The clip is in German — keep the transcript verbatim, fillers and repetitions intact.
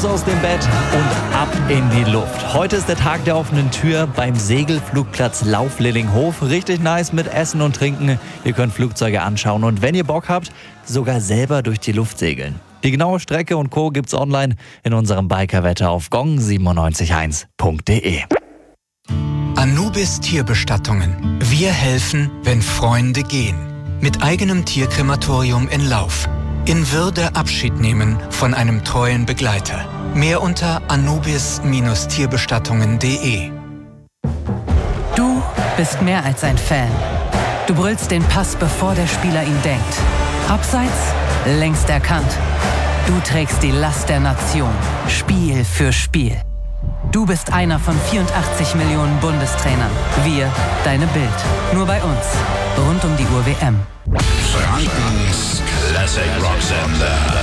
raus aus dem Bett und ab in die Luft. Heute ist der Tag der offenen Tür beim Segelflugplatz Lauflillinghof. Richtig nice mit Essen und Trinken. Ihr könnt Flugzeuge anschauen und wenn ihr Bock habt, sogar selber durch die Luft segeln. Die genaue Strecke und Co. gibt's online in unserem Bikerwetter auf gong siebenundneunzig eins punkt de. Anubis Tierbestattungen. Wir helfen, wenn Freunde gehen. Mit eigenem Tierkrematorium in Lauf. In Würde Abschied nehmen von einem treuen Begleiter. Mehr unter anubis Tierbestattungen punkt de. Du bist mehr als ein Fan. Du brüllst den Pass, bevor der Spieler ihn denkt. Abseits, längst erkannt. Du trägst die Last der Nation, Spiel für Spiel. Du bist einer von vierundachtzig Millionen Bundestrainern. Wir, deine Bild. Nur bei uns. Rund um die Uhr W M. Frankens Classic Rock Sender.